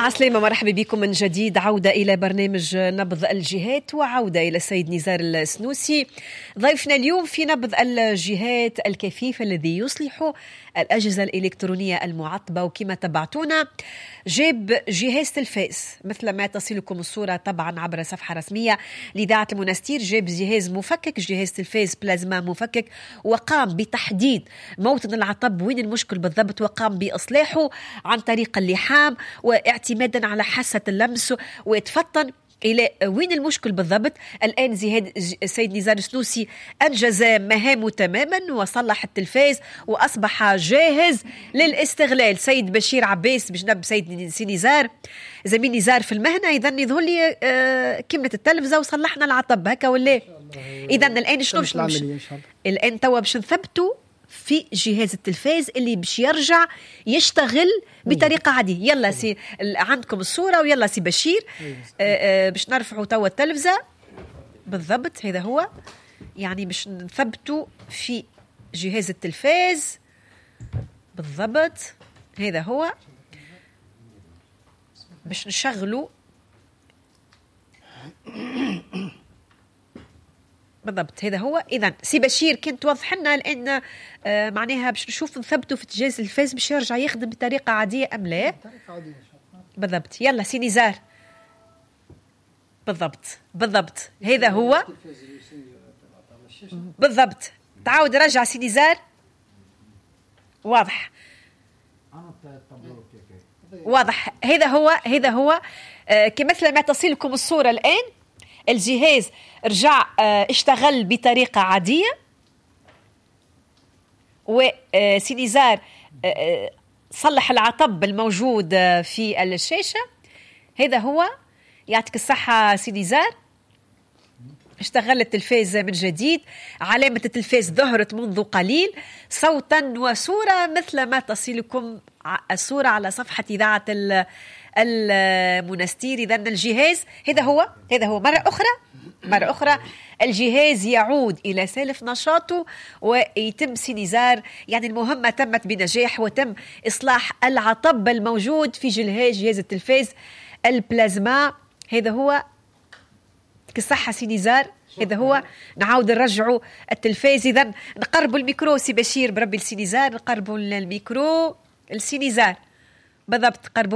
عسلامة، مرحبا بكم من جديد. عودة إلى برنامج نبض الجهات وعودة إلى السيد نزار السنوسي ضيفنا اليوم في نبض الجهات الكفيف الذي يصلح الأجهزة الإلكترونية المعطبة. وكما تبعتونا جاب جهاز تلفاز مثل ما تصلكم الصورة طبعا عبر صفحة رسمية لإذاعة المنستير. جاب جهاز مفكك، جهاز تلفاز بلازما مفكك، وقام بتحديد موطن العطب وين المشكل بالضبط، وقام بإصلاحه عن طريق اللحام واعتمادا على حاسة اللمس، ويتفطن إلى وين المشكل بالضبط. الآن السيد نزار السنوسي أنجز مهامه تماما وصلح التلفاز وأصبح جاهز للاستغلال. سيد بشير عباس بجنب سيد نزار، زميل نزار في المهنة، إذا يظهر لي كملة التلفزة وصلحنا العطب هكا ولا؟ إذا الآن شنو الآن توا باش نثبتوا في جهاز التلفاز اللي باش يرجع يشتغل بطريقة عادية. يلا سي عندكم الصورة، ويلا سي بشير باش نرفعوا توا التلفزة بالضبط. هذا هو يعني باش نثبتوا في جهاز التلفاز بالضبط. هذا هو باش نشغلوا بالضبط. هذا هو. إذن سي بشير كنت توضح لنا الآن معناها باش نشوف نثبتوا في جهاز الفاز باش يرجع يخدم بطريقة عادية أم لا؟ بالضبط. يلا سي نزار بالضبط. هذا هو بالضبط. تعاود رجع سي نزار. واضح. هذا هو كمثل ما تصلكم الصورة الآن. الجهاز رجع اشتغل بطريقة عادية، وسينيزار صلح العطب الموجود في الشاشة. هذا هو. يعطيك الصحة سينيزار. اشتغل التلفاز من جديد، علامة التلفاز ظهرت منذ قليل صوتا وصورة مثل ما تصلكم الصورة على صفحة إذاعة المنستير. إذا الجهاز هذا هو مرة أخرى الجهاز يعود إلى سالف نشاطه، ويتم سينيزار يعني المهمة تمت بنجاح، وتم إصلاح العطب الموجود في جهاز التلفاز البلازما. هذا هو. كالصحة سينيزار. هذا هو. نعاود نرجعوا التلفاز. إذا نقربوا الميكرو سي بشير بربي السينيزار، نقربوا الميكرو السينيزار بالضبط. قربوا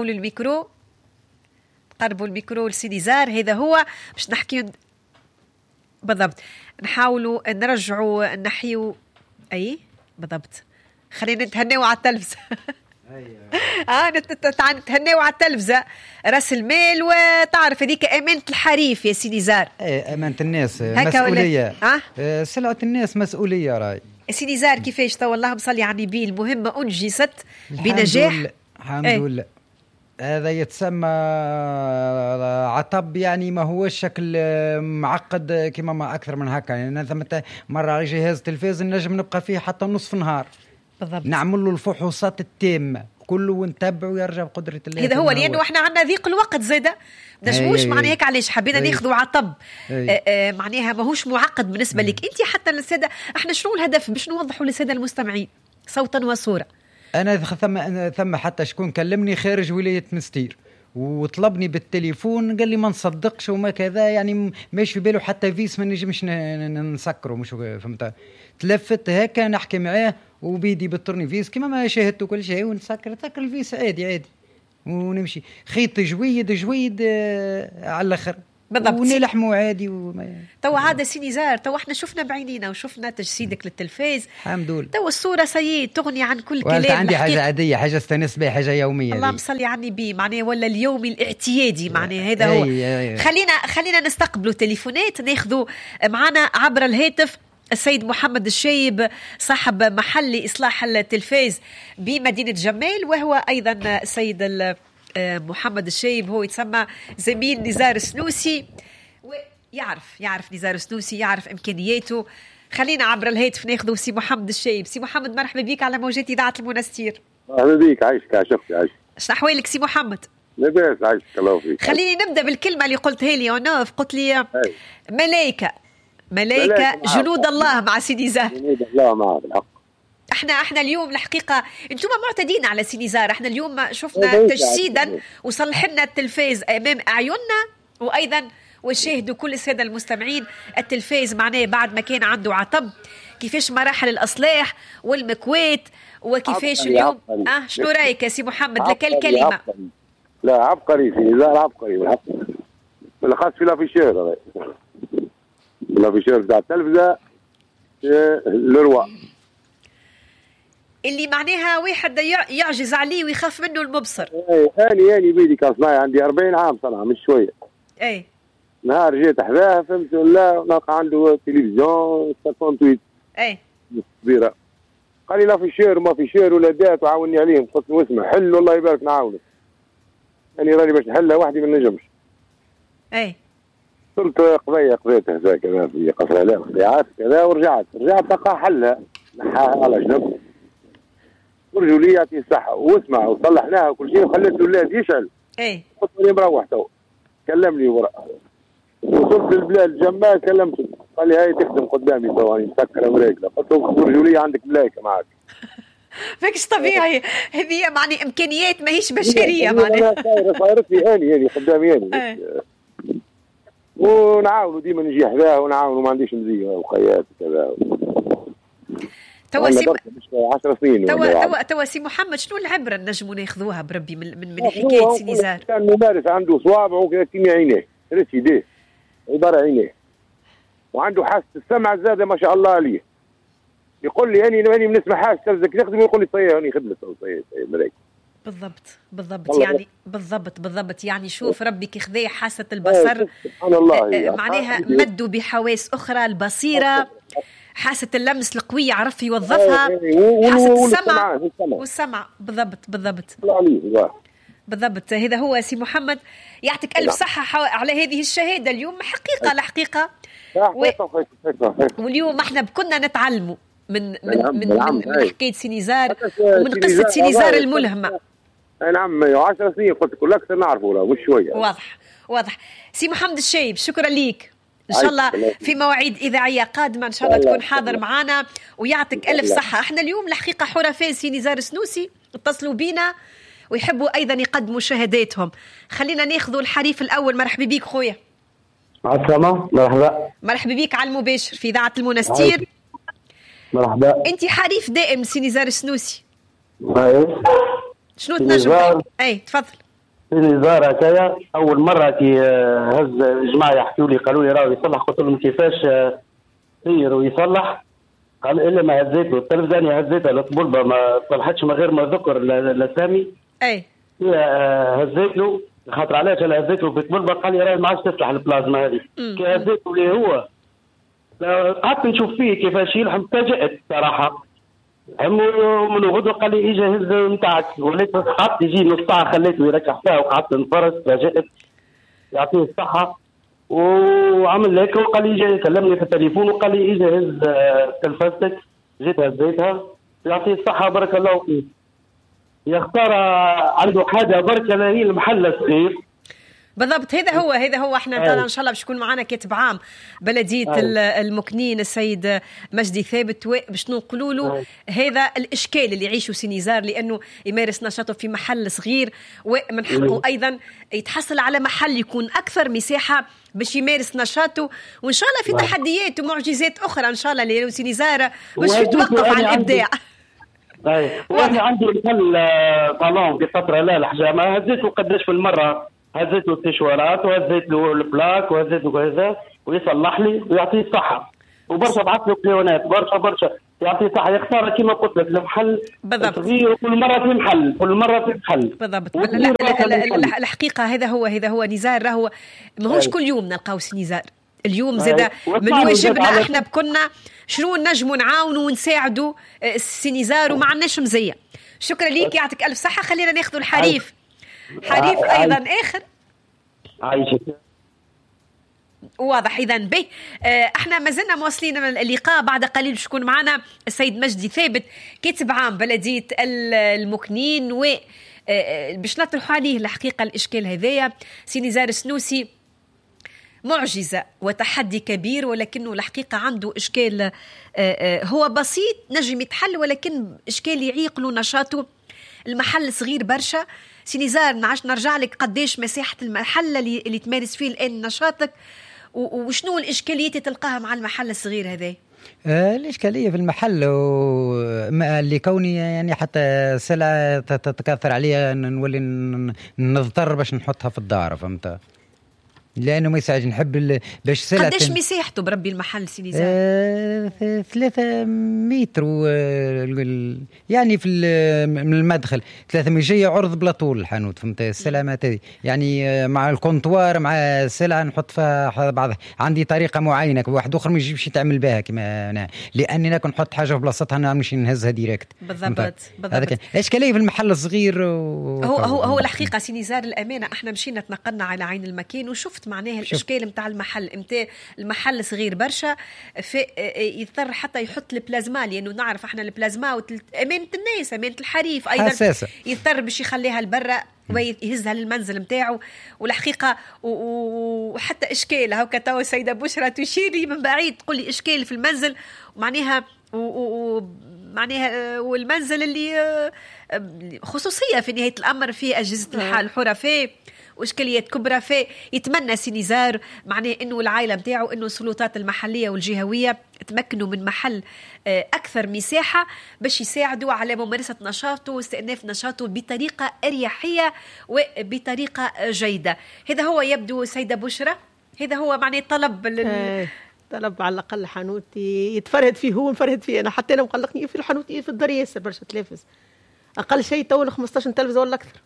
الميكرو السينيزار. هذا هو باش نحكي بالضبط. نحاولوا نرجعوا نحيو أي بالضبط. خلينا نتهنوا على التلفزة. نتهنوا على التلفزة راس المال، وتعرف هذيك أمانة الحريف يا سينيزار. أمانة الناس مسؤولية. سلعة الناس مسؤولية راي سينيزار. كيفاش تو والله مصلي على النبي المهمة أنجزت بنجاح الحمد لله. هذا يتسمى عطب، يعني ما هو الشكل معقد كما ما أكثر من هكا. يعني ثمة مرة على جهاز تلفاز نجم نبقى فيه حتى نصف نهار بالضبط. نعمل له الفحوصات التامة كله ونتبع ويرجع بقدرة الله. هذا هو. لأنه احنا عندنا ضيق الوقت زيدا نجموش معناها هيك. علاش حبينا ناخذوا عطب معناها ماهوش معقد بالنسبة لك انت حتى للسادة. احنا شنو الهدف باش نوضحوا للسادة المستمعين صوتا وصورة؟ أنا ثم حتى شكون كلمني خارج ولاية منستير وطلبني بالتليفون قال لي ما نصدقش وما كذا، يعني ماشي في باله حتى فيس ما نجمش نسكره. مش فهمت؟ تلفت هكا نحكي معاه وبيدي بالتورني فيس كما ما شاهدت كل شيء، ونسكر الفيس عادي ونمشي. خيط جويد على الآخر بالضبط، ونلحموا عادي. تو هذا سينيزار. تو احنا شفنا بعينينا وشفنا تجسيدك للتلفاز الحمد لله. تو الصورة سيد تغني عن كل كلام. عندي حاجة عادية، حاجة استنس بها، حاجة يومية. اللهم صلي على النبي معناه ولا اليومي الاعتيادي معناه. هذا هو. خلينا نستقبلوا تليفونات. ناخذوا معنا عبر الهاتف السيد محمد الشايب صاحب محل إصلاح التلفاز بمدينة جمال، وهو أيضا السيد محمد الشايب هو يتسمى زميل نزار السنوسي، ويعرف نزار السنوسي، يعرف إمكانياته. خلينا عبر الهاتف ناخذوا سي محمد الشايب. سي محمد مرحبا بك على موجات إذاعة المنستير. أهلا بك. عايشك عايش. شنو أحوالك سي محمد؟ لاباس عايشك الله فيك. خليني نبدأ بالكلمة اللي قلتها لي ونوف. قلت لي ملائكة جنود الله مع سيدي زهر. جنود الله معه بالحق. احنا اليوم الحقيقه انتم معتدين على سي نزار. احنا اليوم شفنا تجسيدا وصلح لنا التلفاز امام اعيننا، وايضا وشاهدوا كل الساده المستمعين التلفاز معناه بعد ما كان عنده عطب كيفاش مراحل الاصلاح والمكوات وكيفاش اليوم. شنو رايك يا سي محمد؟ لك الكلمه. لا عبقري سي نزار، عبقري بالاخص في لافيشير، اللافيشير بتاع التلفزه لروا اللي معناها واحد يعجز عليه ويخاف منه المبصر. اني بيدي كان صناعي، عندي 40 عام صنعه مش شويه. نهار جيت حذاه فهمت ولا نلقى عنده تلفزيون 58 كبيره. قال لي لا في شير وما في شير ولادات وعاوني عليهم. قلت له اسمع حل والله يبارك نعاونك. يعني راني باش نحلها وحدي ما نجمش. قلت قضيتها هذا كذا في قصر عليها قضيات كذا ورجعت تلقى حلها نحاها على جنب. ورجوا لي يعطيه الصحه واسمع وصلحناها وكل شيء وخليت الاولاد يشعل. قلت له مروح تو كلمني ورا. وصلت للبلاد الجماعة كلمته قال لي هاي تخدم قدامي تو مسكره وراكله. قلت له ورجوا لي عندك ملايكه معك. فيكش طبيعي هذه معني امكانيات ماهيش بشريه معناها. صايرت لي اني قدامي اني ونعاونوا ديما نجي حذاه ونعاونوا ما عنديش مزيه وخيات وكذا. توا سي 10 سنين توا سي محمد شنو العبره نجموا ناخذوها بربي من حكايه سي نزار؟ كان ممارس عنده صوابعه كذا كيما عينيه ريت يديه عباره عينيه وعنده حاسه السمع زاده ما شاء الله عليه. يقول لي اني بنسمع حاجه تلزك نخدم يقول لي صيح هاني خدمت صيح ملاك. بالضبط يعني بالضبط يعني شوف ربي كي خذا حاسه البصر سبحان الله معناها مدوا بحواس اخرى البصيره حاسه اللمس القويه عرف يوظفها حاسه السمع والسمع بالضبط. هذا هو سي محمد يعطيك الف صحه على هذه الشهاده اليوم حقيقه الحقيقه واليوم احنا كنا نتعلموا من حكايه سي نزار ومن قصه سي نزار الملهمه. نعم 10 سنين قلت لك اكثر نعرفه ولا مش شويه. واضح سي محمد الشايب شكرا ليك. ان شاء الله في مواعيد اذاعيه قادمه ان شاء الله تكون حاضر معنا ويعطيك الف صحه. احنا اليوم الحقيقه حرفاء سي نزار السنوسي اتصلوا بينا ويحبوا ايضا يقدموا شهاداتهم. خلينا ناخذوا الحريف الاول. مرحبا بيك خويا. عسلامة. مرحبا بيك على المباشر في اذاعه المنستير. مرحبا. انت حريف دائم سي نزار السنوسي. شنو تنجم تفضل. سي نزار هكايا اول مره كي هز الجماعه يحكوا لي قالوا لي راه يصلح. قلت لهم كيفاش يصير ويصلح؟ قال الا ما هزيته التلفزيون هزيته الطبلبه ما صلحتش من غير ما ذكر الاسامي. هزيت له خاطر علاش انا هزيت له في الطبلبه قال لي راه ما عادش تفتح البلازما هذه. كي هزيته لي هو قعدت نشوف فيه كيفاش يلحم تفاجأت صراحه. من غدوه قال لي اجي هز نتاعك وليت قعدت يجي نص ساعه خليته يركح فيها وقعدت نفرس تفاجأت يعطيه الصحه وعمل هيك وقال لي يجي كلمني في التليفون وقال لي اجي هز تلفزتك. جيت هزيتها يعطيه الصحه بارك الله فيه. يختار عنده حاجه برك هي المحل الصغير بالضبط. هذا هو احنا ان شاء الله باش يكون معنا كاتب عام بلديه المكنين السيد مجدي ثابت باش نقولوا له هذا الاشكال اللي يعيشه سي نزار لانه يمارس نشاطه في محل صغير ومن حقه ايضا يتحصل على محل يكون اكثر مساحه باش يمارس نشاطه وان شاء الله في تحديات ومعجزات اخرى ان شاء الله لانه سي نزار مش يتوقف على الابداع. وانا عندي محل صالون في فتره لا الحجامه هزيته قداش في المره هزيت له التشوارات وهزيت له البلاك وهزيت له كذا ويصلح لي ويعطيه الصحه وبرشا بعث له كليونات برشا يعطيه الصحه. يختار كما قلت لك المحل صغير وكل مره في محل بالضبط. الحقيقه هذا هو نزار راهو ماهوش كل يوم نلقاو سي نزار. اليوم زاد من واجبنا احنا بكنا شنو نجموا نعاونوا ونساعدوا سي نزار وما عندناش مزيه. شكرا ليك يعطيك الف صحه. خلينا ناخذوا الحريف ايضا اخر عايشك واضح. اذا به احنا ما زلنا مواصلين اللقاء. بعد قليل باش يكون معنا السيد مجدي ثابت كاتب عام بلديه المكنين و باش نطرحوا عليه الحقيقه الاشكال هذايا. سي نزار السنوسي معجزة وتحدي كبير، ولكنه الحقيقة عنده إشكال هو بسيط نجم يتحل، ولكن إشكال يعيق له نشاطه. المحل صغير برشا. سي نزار نرجع لك، قديش مساحة المحل اللي تمارس فيه الآن نشاطك، وشنو الإشكاليات اللي تلقاها مع المحل الصغير هذا؟ الإشكالية في المحل اللي كوني يعني حتى سلعة تتكاثر عليها نولي نضطر باش نحطها في الدار، فهمت؟ لأنه ما يساعد نحب باش سلعة. قديش مساحته بربي المحل سي نزار؟ 3 متر يعني في من المدخل 3 متر عرض بلا طول الحانوت، فهمت؟ السلامات هذه يعني مع الكونتوار مع السلعة نحط فيها بعضها. عندي طريقة معينة، واحد آخر ما يجيبش يتعمل بها كما أنا، لأني أنا نحط حاجة في بلاصتها نمشي نهزها ديريكت. بالضبط. إشكالية في المحل الصغير. هو الحقيقة سي نزار الأمانة احنا مشينا تنقلنا على عين المكان وشفت معناها الاشكال نتاع المحل صغير برشا، يضطر حتى يحط البلازما، لانه نعرف احنا البلازما امانه الناس امانه الحريف ايضا حساسة. يضطر باش يخليها لبرا ويهزها للمنزل نتاعو. والحقيقه وحتى اشكال هاكا تو السيده بشرى تشيري من بعيد تقول لي اشكال في المنزل، ومعناها معناها والمنزل اللي خصوصيه في نهايه الامر فيه اجهزه الحرفاء وإشكاليات كبرى. فيتمنى سي نزار معناه إنه العائلة متاعه إنه السلطات المحلية والجهوية تمكنوا من محل أكثر مساحة باش يساعدوا على ممارسة نشاطه واستئناف نشاطه بطريقة أريحية وبطريقة جيدة. هذا هو يبدو سيدة بشرى، هذا هو معناه طلب طلب على الأقل حانوت يتفرد فيه هو ونفرد فيه أنا، حتى أنا مقلقني في الحانوت في الدار ياسر برشا تلفز، أقل شيء تو 15 تلفزة ولا أكثر.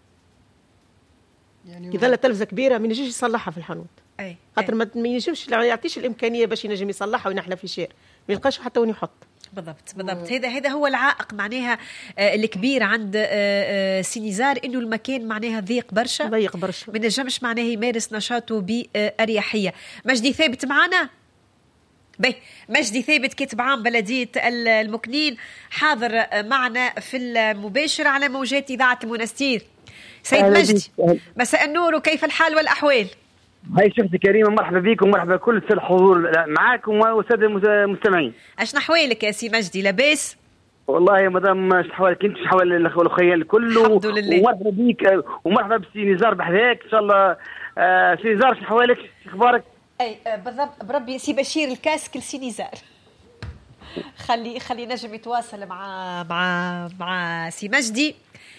يعني إذا تلفزة كبيرة ما ينجمش يصلحها في الحانوت، خاطر ما ينجمش يعطيش الإمكانية باش ينجم يصلحها وينحلها في شير، ما يلقاش حتى وين يحط. بالضبط. هذا هو العائق معناها الكبير عند سي نزار، انه المكان معناها ضيق برشا ما نجمش معناها يمارس نشاطه بأريحية. مجدي ثابت معنا؟ مجدي ثابت كاتب عام بلدية المكنين حاضر معنا في المباشر على موجات إذاعة المنستير. سيد مجدي مساء النور، وكيف الحال والأحوال؟ هاي شفتي كريمة، مرحبا بكم ومرحبا كل الحضور معاكم والسادة المستمعين. اش نحوالك يا سي مجدي؟ لاباس؟ والله يا مدام اش نحوالك انت؟ نحوال الاخويا كله الحمد لله. ومرحبا بك ومرحبا بسي نزار بحذاك ان شاء الله. سي نزار اش نحوالك؟ اش اخبارك؟ بالضبط بربي سي بشير الكاسك لسي نزار. خلي نجم يتواصل مع سي مجدي.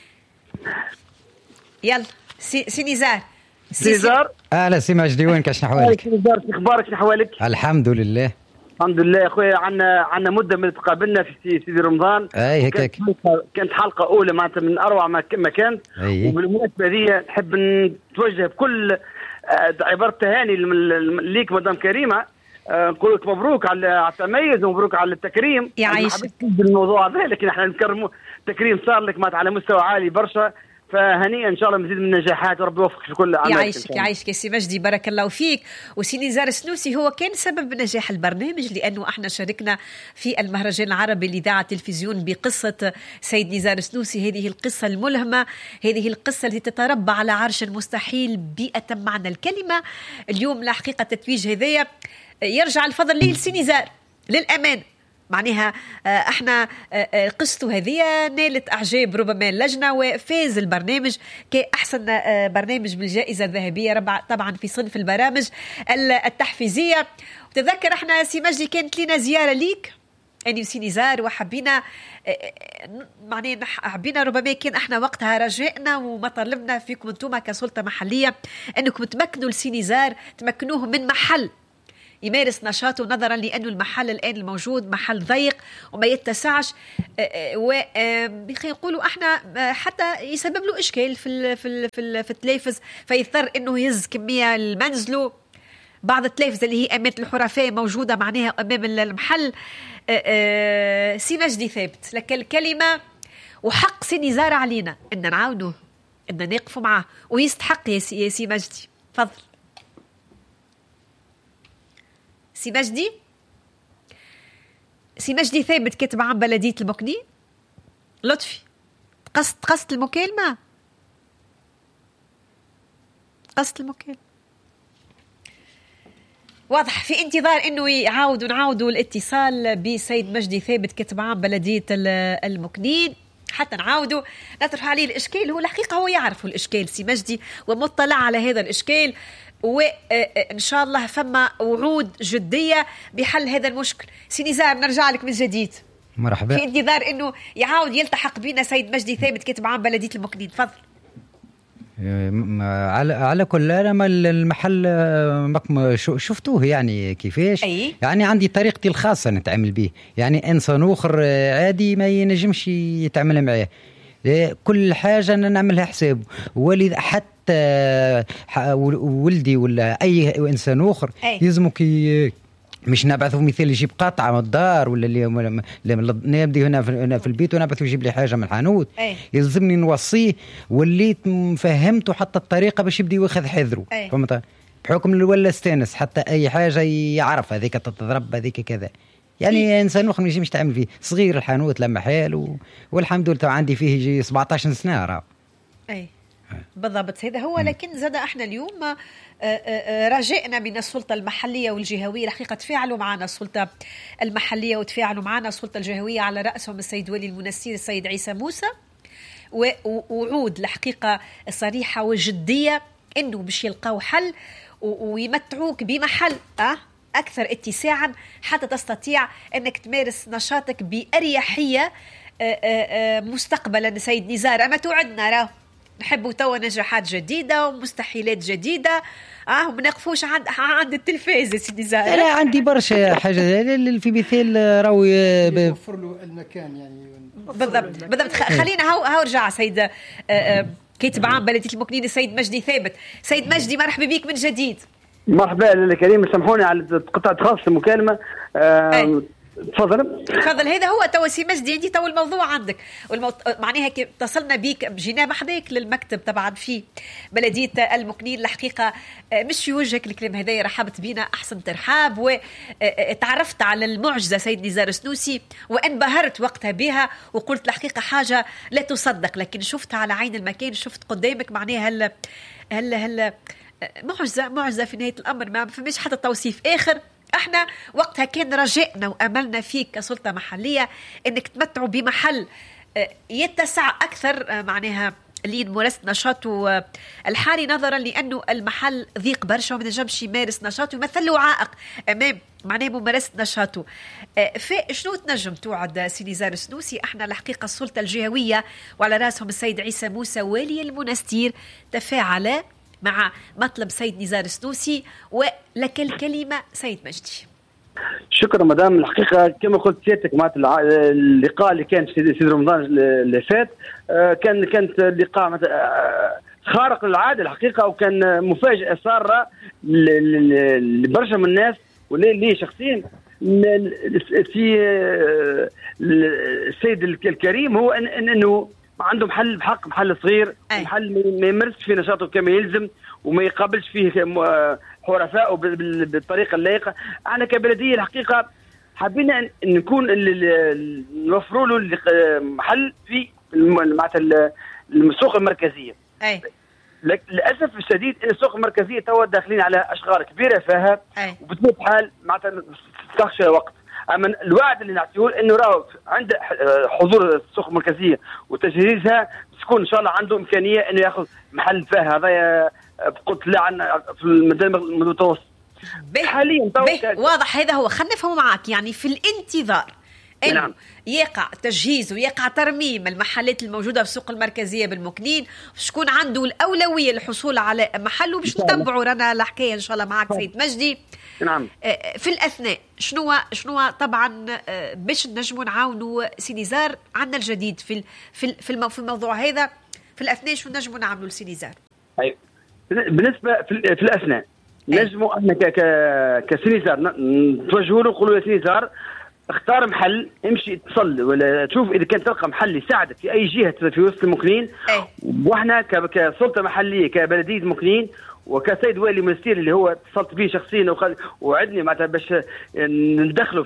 يلا سي نزار. سي نزار اهلا سي مجدي، وينك؟ اش نحوالك؟ سي نزار اخبارك؟ اش نحوالك؟ الحمد لله يا اخويا. عندنا مده من تقابلنا في سيدي رمضان. هيك كانت حلقه اولى معناتها من اروع ما كانت. وبالمناسبه هذه نحب نتوجه بكل عباره تهاني ليك مدام كريمه، نقول لك مبروك على التميز ومبروك على التكريم. يعيشك بالموضوع هذا، لكن احنا نكرموا تكريم صار لك معناتها على مستوى عالي برشا، فهنيئا ان شاء الله مزيد من النجاحات وربي يوفقك في كل اعمالك. يعيشك يا سي مجدي، بارك الله فيك. وسي نزار السنوسي هو كان سبب نجاح البرنامج، لانه احنا شاركنا في المهرجان العربي لإذاعة التلفزيون بقصة سيد نزار السنوسي، هذه القصة الملهمة، هذه القصة التي تتربى على عرش مستحيل بيئة معنى الكلمة. اليوم الحقيقة تتويج هذايا يرجع الفضل ليه لسي نزار للأمان. معناها احنا قصته هذه نالت اعجاب ربما اللجنه، وفاز البرنامج كاحسن برنامج بالجائزه الذهبيه طبعا في صنف البرامج التحفيزيه. وتذكر احنا سي مجدي كانت لنا زياره ليك اني وسي نزار، وحبينا معناها حبينا ربما كان احنا وقتها رجائنا ومطالبنا فيكم انتم كسلطه محليه انكم تمكنوا لسي نزار، تمكنوه من محل يمارس نشاطه، نظرا لأنه المحل الآن الموجود محل ضيق وما يتسعش، ويقولوا احنا حتى يسبب له إشكال في التلفز، فيضطر أنه يهز كمية لمنزله. بعض التلفز اللي هي أمام الحرفاء موجودة معناها أمام المحل. سي مجدي ثابت لك الكلمة، وحق سي نزار علينا أن نعاونوه أن نقف معه، ويستحق يا سي مجدي. تفضل سي مجدي. سي مجدي ثابت كاتب عام بلدية المكني. لطفي قصت المكالمة. واضح. في انتظار انه نعاودوا الاتصال بسيد مجدي ثابت كاتب عام بلديه المكنين حتى نعاودوا نطرح عليه الاشكال. هو الحقيقه هو يعرف الاشكال سي مجدي ومطلع على هذا الاشكال، وان شاء الله فما وعود جديه بحل هذا المشكل. سي نزار نرجع لك من جديد. مرحبا. في انتظار انه يعاود يلتحق بنا سيد مجدي ثابت كاتب عام بلديه المكنين. تفضل. على كل انا المحل شفتوه يعني كيفاش. يعني عندي طريقتي الخاصه نتعامل به، يعني انسان اخر عادي ما ينجمش يتعامل معاه، كل حاجه نعملها حساب. ولذا حتى ولدي ولا اي انسان اخر يلزمك مش نبعثه مثال يجيب قطعه من الدار ولا اللي نبدي هنا في البيت ونبعثه يجيب لي حاجه من الحانوت. يلزمني نوصيه، وليت فهمته حتى الطريقه باش يبدي ياخذ حذره. فهمت؟ بحكم ولا استانس حتى اي حاجه يعرف هذيك تضرب هذيك كذا. يعني انسان اخر ما يجيش تعمل فيه صغير الحانوت لما حال والحمد لله عندي فيه يجي 17 سنه راه. بالضبط هذا هو. لكن زاد احنا اليوم رجعنا من السلطة المحلية والجهوية. الحقيقة تفاعلوا معنا السلطة المحلية وتفاعلوا معنا السلطة الجهوية على رأسهم السيد ولي المنستير السيد عيسى موسى، ووعود الحقيقة صريحة وجدية انه باش يلقاو حل ويمتعوك بمحل اكثر اتساعا حتى تستطيع انك تمارس نشاطك بأريحية مستقبلا. سيد نزار اما توعدنا راه نحبوا توا نجاحات جديدة ومستحيلات جديدة وما نقفوش عند التلفاز. سيدي زهرة لا عندي برشا حاجة في مثال راوي يوفر له المكان يعني. بالضبط. خلينا هاو رجع سيد كاتب عام بلدية المكنين السيد مجدي ثابت. سيد مجدي مرحبا بك من جديد. مرحبا الكريم، سامحوني على قطعة خاصة المكالمة. تفضل. هذا هو تو سي مجدي عندي تو الموضوع عندك معناها اتصلنا بيك جينا بحذاك للمكتب طبعا في بلدية المكنين. الحقيقة مش في وجهك الكلام هذا، رحبت بينا أحسن ترحاب وتعرفت على المعجزة سيد نزار سنوسي وانبهرت وقتها بها وقلت الحقيقة حاجة لا تصدق، لكن شفتها على عين المكان، شفت قدامك معناها هل معجزة في نهاية الأمر، ما فماش حتى توصيف آخر. احنا وقتها كان رجائنا واملنا فيك كسلطه محليه انك تمتعوا بمحل يتسع اكثر معناها لممارسه نشاطه الحالي، نظرا لانه المحل ضيق برشا وما نجمش يمارس نشاطه ويمثل له عائق امام معناها ممارسه نشاطه. فشنو تنجم توعد سي نزار سنوسي؟ احنا الحقيقه السلطه الجهويه وعلى راسهم السيد عيسى موسى والي المنستير تفاعل مع مطلب سيد نزار سنوسي، ولك الكلمة سيد مجدي. شكرا مدام. الحقيقة كما قلت سيادتك مع اللقاء اللي كان في رمضان اللي فات كانت لقاء خارق للعادة الحقيقة، وكان مفاجأة سارة لبرشا من الناس ولي شخصيا. في السيد الكريم هو انه عنده محل بحق محل صغير، محل ما يمارسش في نشاطه كما يلزم وما يقابلش فيه حرفاء بالطريقه اللائقه. انا كبلديه الحقيقه حابين نكون نوفروا له محل في معناتها السوق المركزيه. للاسف الشديد ان السوق المركزيه توا داخلين على اشغال كبيره فيها، وبطبيعه الحال معناتها تخشى وقت. اما الوعد اللي نعطيه انه راه عند حضور السوق المركزيه وتجهيزها تكون ان شاء الله عنده امكانيه انه ياخذ محل فيها. هذا قلت لا عن في المدى المتوسط حاليا. واضح هذا هو. خلينا نفهم معك يعني في الانتظار انه يقع تجهيز ويقع ترميم المحلات الموجوده في السوق المركزيه بالمكنين، شكون عنده الاولويه للحصول على محل، وباش نتبعوا رانا الحكايه ان شاء الله معك سيد مجدي. نعم. في الاثناء شنو طبعا باش نجموا نعاونوا سي نزار عندنا الجديد في الموضوع هذا. في الاثناء شنو نجموا نعملوا لسي نزار؟ بالنسبه في الاثناء نجموا احنا كسي نزار نتوجهوا له نقولوا يا سي نزار اختار محل، امشي اتصل ولا تشوف اذا كان تلقى محل يساعدك في اي جهه في وسط المكنين. واحنا كسلطه محليه كبلديه المكنين وكسيد والي منستير اللي هو اتصلت به شخصيا وعدني معناتها باش ندخلوا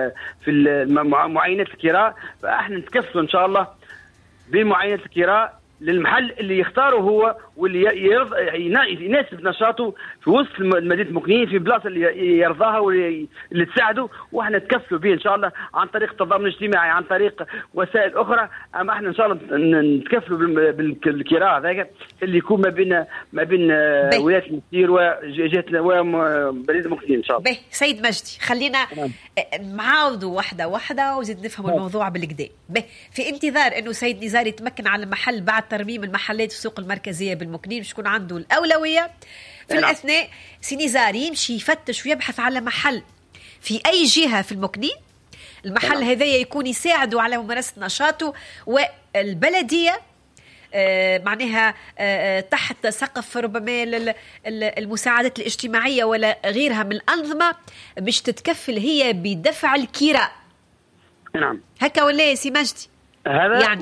في معاينات الكراء، فاحنا نتكفلوا ان شاء الله بمعاينات الكراء للمحل اللي يختاره هو واللي يناسب نشاطه في وسط مدينه مكنين في بلاصه اللي يرضاها واللي تساعده، واحنا نتكفلوا به ان شاء الله عن طريق التضامن الاجتماعي، عن طريق وسائل اخرى. اما احنا ان شاء الله نتكفلوا بالكراء هذاك اللي يكون ما بين ولايه المستير وجهه ومدينه مكنين ان شاء الله. سيد مجدي، خلينا نعاودوا واحده وزيد نفهم الموضوع بالكدا. في انتظار انه سيد نزار يتمكن على المحل بعد ترميم المحلات في السوق المركزيه بالمكنين باش يكون عنده الاولويه. في الاثناء سي نزار يمشي يفتش ويبحث على محل في اي جهه في المكنين، المحل هذايا يكون يساعده على ممارسه نشاطه، والبلديه معناها تحت سقف ربما المساعدات الاجتماعيه ولا غيرها من الانظمه باش تتكفل هي بدفع الكراء. نعم هكا ولا سي مجدي؟ هذا يعني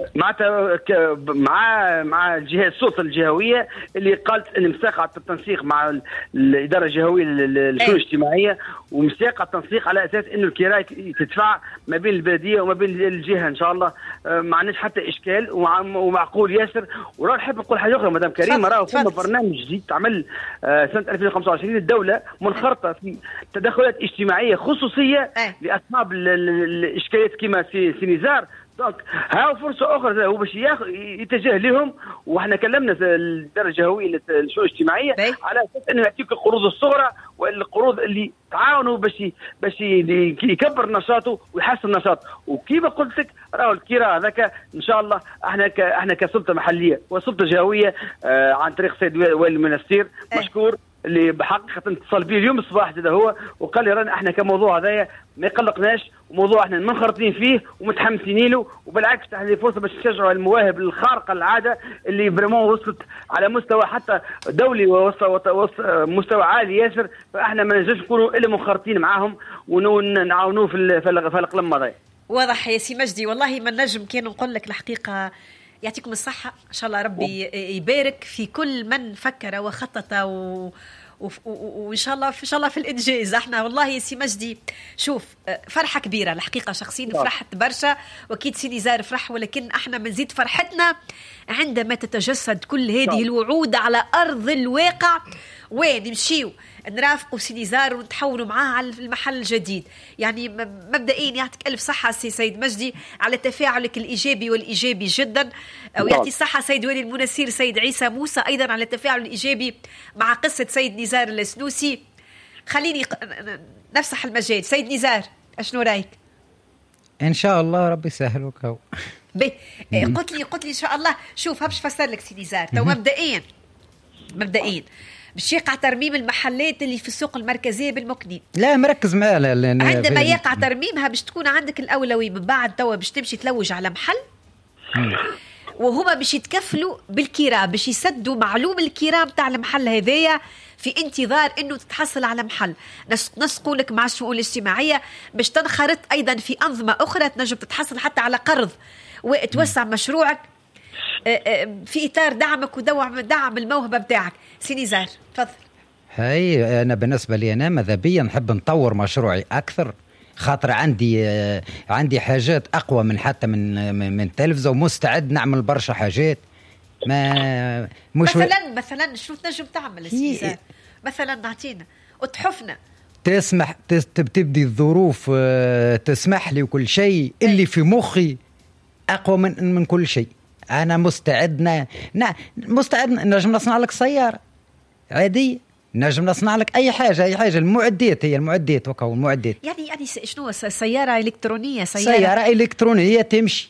مع الجهات السلطه الجهويه اللي قالت ان مساقه التنسيق مع الاداره الجهويه للشؤون الاجتماعيه، ومساقه التنسيق على اساس انه الكراء تدفع ما بين البلديه وما بين الجهه ان شاء الله. ما عندناش حتى اشكال ومعقول ياسر. وراه نحب نقول حاجه اخرى مدام كريم، راه فما برنامج جديد تعمل سنه 2025 الدوله منخرطه في تدخلات اجتماعيه خصوصيه لاصحاب الاشكاليات كما سي نزار. دونك ها فرصه اخرى هو باش يتجه لهم، واحنا كلمنا الاداره الجهويه للشؤون الاجتماعيه على اساس انه يعطيك القروض الصغرى والقروض اللي تعاونوا باش يكبر نشاطه ويحسن نشاطه. وكيف قلت لك راهو الكراء هذاك ان شاء الله احنا كسلطه محليه وسلطه جهويه عن طريق السيد والي المنستير مشكور اللي بحقيقه اتصل بي اليوم الصباح هذا هو وقال لي رانا احنا كموضوع هذايا ما يقلقناش، وموضوع احنا منخرطين فيه ومتحمسين له، وبالعكس تحت لي فرصه باش نشجعوا المواهب الخارقه العاده اللي فريمون وصلت على مستوى حتى دولي ومستوى عالي ياسر. فاحنا ما نجمش نكونوا الا منخرطين معاهم ونعاونوه في القلم هذايا. واضح يا سي مجدي، والله ما نجم كان نقول لك الحقيقه يعطيكم الصحة إن شاء الله، ربي يبارك في كل من فكر وخطط وإن شاء الله في الإنجاز. احنا والله يا سي مجدي شوف فرحة كبيرة الحقيقة، شخصيا فرحت برشا وأكيد سي نزار فرح، ولكن احنا بنزيد فرحتنا عندما تتجسد كل هذه الوعود على أرض الواقع، وين نمشيو نرافقوا سي نزار ونتحولوا معاه على المحل الجديد. يعني مبدئيا يعطيك ألف صحة سيد مجدي على تفاعلك الإيجابي والإيجابي جدا، ويعطي الصحة سيد والي المنسير سيد عيسى موسى أيضا على التفاعل الإيجابي مع قصة سيد نزار السنوسي. خليني نفسح المجال. سيد نزار أشنو رأيك؟ إن شاء الله ربي يسهل وكو. قلت لي إن شاء الله. شوف هبش فسر لك سي نزار. تو مبدئيا باش يقع ترميم المحلات اللي في السوق المركزية بالمكنين. لا مركز معها عندما يقع ترميمها باش تكون عندك الأولوية من بعد توا باش تمشي تلوج على محل وهما باش يتكفلوا بالكراء، باش يسدوا معلوم الكراء بتاع المحل هذايا في انتظار انه تتحصل على محل. نسقوا لك مع الشؤون الاجتماعية باش تنخرط ايضا في انظمة اخرى تنجم تتحصل حتى على قرض وتوسع مشروعك في اطار دعمك ودعم الموهبة بتاعك. سي نزار تفضل. هاي انا بالنسبة لي انا ماذا بيا نحب نطور مشروعي اكثر، خاطر عندي حاجات اقوى من حتى من تلفزة، ومستعد نعمل برشا حاجات. ما مش مثلا شو تنجم تعمل السياسة؟ مثلا نعطينا وتحفنا تسمح تبدي الظروف تسمح لي وكل شيء اللي في مخي اقوى من كل شيء. انا مستعد مستعد نجم نصنع لك سيارة عادية، نجم نصنع لك اي حاجه. المعدات هي المعدات وكو المعدات يعني شنو سياره الكترونيه؟ سياره الكترونيه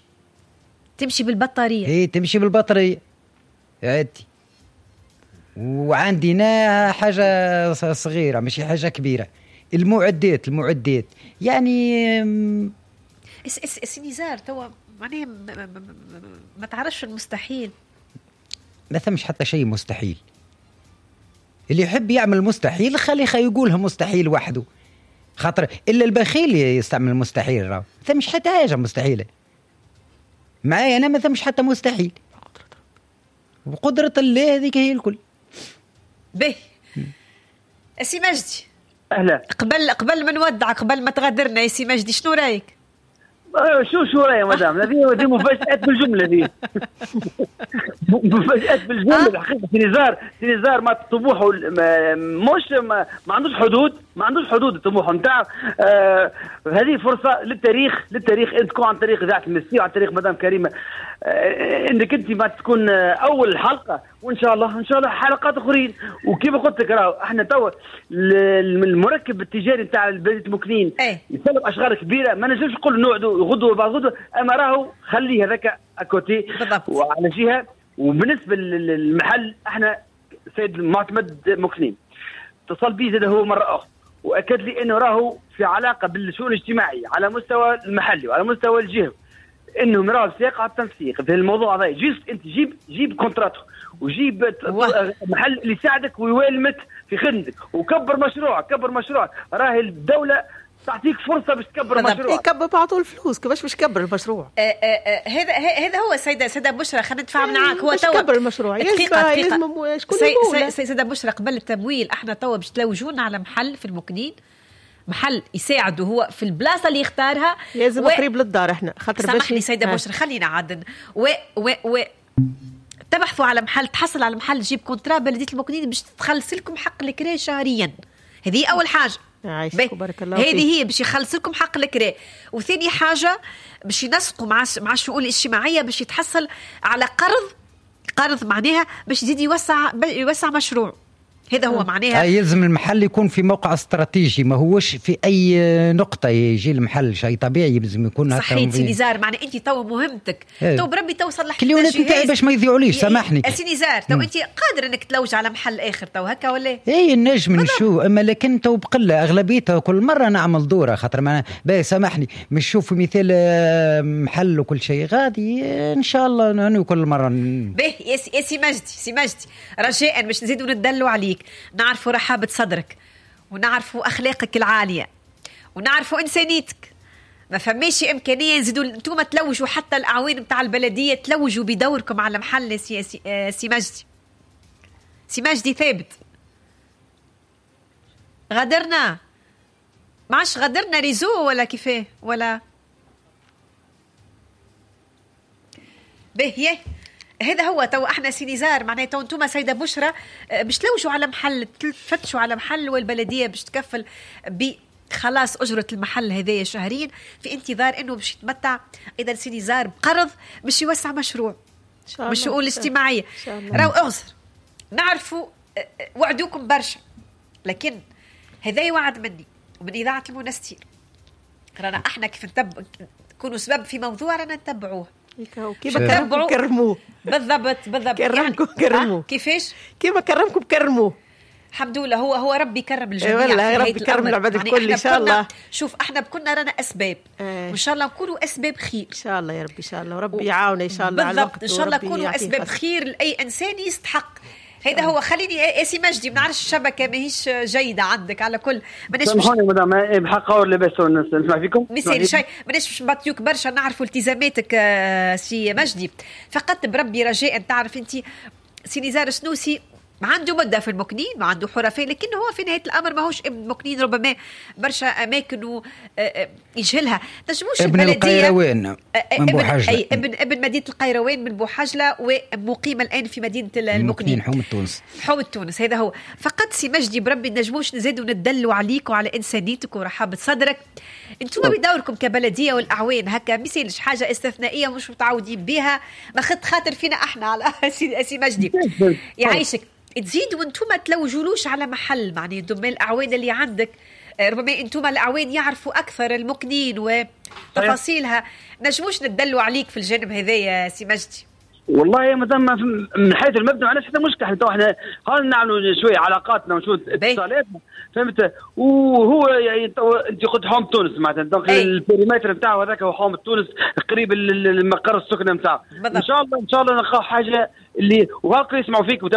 تمشي بالبطاريه. هي تمشي بالبطاريه عادي. وعندنا حاجه صغيره ماشي حاجه كبيره، المعدات يعني سي نزار توا معناها ما تعرفش المستحيل. ما ثمش حتى شيء مستحيل. اللي يحب يعمل مستحيل خليه يقولها مستحيل وحده، خاطر إلا البخيل يستعمل المستحيل. راهو ثمش حتى حاجة مستحيلة معايا أنا، ما ثمش حتى مستحيل، وقدرة الله هذيك هي الكل. به سي مجدي أهلا. قبل ما نودع قبل ما تغادرنا يا سي مجدي شنو رأيك؟ شو راهي مدام هذه مفاجآت بالجمله دي. مفاجآت بالجمله الحقيقه. سينيزار ما طموحه مش ما عندوش حدود الطموح نتاع. هذه فرصه للتاريخ انت تكون عن طريق اذاعه المسي وعن طريق مدام كريمه انك انت ما تكون اول حلقه، وان شاء الله حلقات اخرين. وكيف قلت لك راهو احنا توا المركب التجاري نتاع بلديه مكنين يسلم اشغال كبيره، ما نجمش نقول نقعدوا غدوه بعد غدوه، اما راهو خليه هذاك اكوتي وعلى جهه. وبالنسبه للمحل احنا سيد معتمد مكنين اتصل بي زاد هو مره اخرى واكد لي انه راهو في علاقه بالشؤون الاجتماعيه على مستوى المحلي وعلى مستوى الجهه، انهم راهو سياق على التنسيق في الموضوع هذا. انت جيب كونتراتو وجيب محل اللي يساعدك ويوالمك في خدمتك وكبر مشروع. راهي الدوله تعطيك فرصه باش تكبر مشروع. يكبر بعطوا الفلوس كيفاش باش يكبر المشروع. هذا هو سيده بشرى. خلينا نتفاهم معاك. هو توا كبر المشروع دقيقه شكون سيده بشرى قبل التمويل احنا توا باش تلوجونا على محل في المكنين، محل يساعده هو في البلاصه اللي يختارها، لازم قريب للدار. احنا خاطر سامحني سيده بشرى خلينا عادن تبحثوا على محل، تحصل على محل تجيب كونترا بلديه المكنين باش تخلص لكم حق الكرا شهريا. هذه اول حاجه. بارك الله هذه هي باش يخلص لكم حق الكرا. وثاني حاجه باش ينسقوا مع الشؤون الاجتماعيه باش يتحصل على قرض معناها باش يزيد يوسع مشروع. هذا هو معناها يلزم المحل يكون في موقع استراتيجي، ما هوش في اي نقطه يجي المحل. شيء طبيعي لازم يكون هكا. صحيح سينيزار، معناها انت تو مهمتك تو بربي توصل لحد الكليونات نتاعي باش ما يضيعوليش. سامحني سينيزار، تو انت قادر انك تلوج على محل اخر تو هكا ولا النجم نشوف، اما لكن تو بقله اغلبيتها كل مره نعمل دوره خاطر ما سامحني مش نشوف مثال محل وكل شيء غادي ان شاء الله نهني كل مره. يا سي مجدي رجاء باش نزيدوا ندلوا عليك، نعرفوا رحابة صدرك ونعرفوا أخلاقك العالية ونعرفوا إنسانيتك. ما فماش إمكانية نزيدوا أنتم تلوجوا حتى الأعوان متاع البلدية تلوجوا بدوركم على محل سي مجدي ثابت. غدرنا معش غدرنا ريزو ولا كيفاه ولا به. هذا هو تو احنا سينيزار معناته انتم سيده بشرى باش تلوجوا على محل، تفتشوا على محل والبلديه باش تكفل بخلاص اجره المحل هذايا شهريا في انتظار انه باش يتمتع اذا سينيزار بقرض باش يوسع مشروع بالشؤون الاجتماعيه. راهو اغزر نعرفوا وعدوكم برشا، لكن هذا وعد مني ومن اذاعه المنستير. رانا احنا كيف نكونوا سبب في موضوع رانا نتبعوه كيف كرموه بالضبط كرموه كيفاش كيف كرمكم كرموه. الحمد لله هو ربي كرم الجميع. والله ربي كرم العباد الكل ان شاء الله. شوف احنا كنا رانا اسباب وان شاء الله نكونوا اسباب خير ان شاء الله يا ربي. ان شاء الله وربي يعاون ان شاء الله على الوقت ان شاء الله نكونوا اسباب خير لاي انسان يستحق. هذا هو. خليني اسي مجدي ما نعرفش الشبكه ماهيش جيده عندك على كل سامحوني مدام بحق اور لاباس نسمع فيكم مثال شيء ماناش نبطيوك برشا نعرفوا التزاماتك سي مجدي. فقط بربي رجاء تعرف انت سينيزار السنوسي ما عنده مده في المكنين ما عنده حرفاء، لكن هو في نهايه الامر ماهوش ابن مكنين، ربما برشا اماكن يجهلها تنجموش ابن القيروان من بوحجله ابن مدينه القيروان من بوحجله ومقيم الان في مدينه المكنين حومه تونس. هذا هو. فقط سي مجدي بربي نجموش نزيدوا ندلوا عليك وعلى انسانيتك ورحابه صدرك. انتم بدوركم كبلديه والاعوان هكا مثالش حاجه استثنائيه مش متعودين بها، ما خد خاطر فينا احنا على سي مجدي يعيشك. تزيد وانتم تلوجولوش على محل معني ضمن الاعوان اللي عندك، ربما انتم الاعوان يعرفوا اكثر المكنين وتفاصيلها، نجموش ندلوا عليك في الجانب هذا يا سي مجدي. والله يا مدام من حيث المبدا ما عندناش حتى مشكله. احنا نعملوا شويه علاقاتنا ونشوف اتصالاتنا فهمت. وهو يعني انت قلت حومه تونس معناتها دونك البريمتر نتاعو هذاك هو حومه تونس قريب المقر السكنه نتاعو. ان شاء الله نلقاو حاجه اللي وهاك يسمعوا فيك